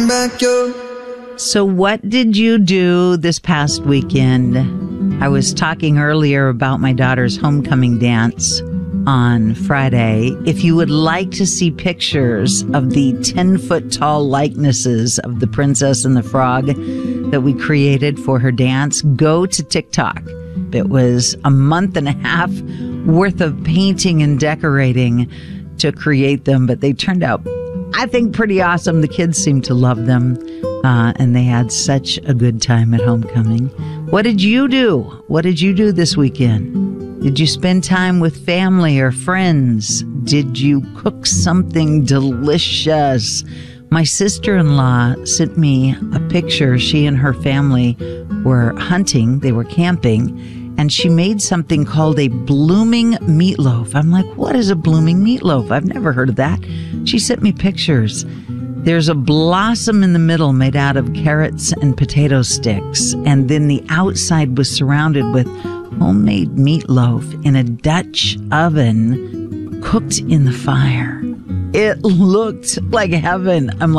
So what did you do this past weekend? I was talking earlier about my daughter's homecoming dance on Friday. If you would like to see pictures of the 10-foot tall likenesses of the Princess and the Frog that we created for her dance, go to TikTok. It was a month and a half worth of painting and decorating to create them, but they turned out, I think, pretty awesome. The kids seemed to love them, and they had such a good time at homecoming. What did you do? What did you do this weekend? Did you spend time with family or friends? Did you cook something delicious? My sister-in-law sent me a picture. She and her family were hunting. They were camping, and she made something called a blooming meatloaf. I'm like, what is a blooming meatloaf? I've never heard of that. She sent me pictures. There's a blossom in the middle made out of carrots and potato sticks, and then the outside was surrounded with homemade meatloaf in a Dutch oven cooked in the fire. It looked like heaven. I'm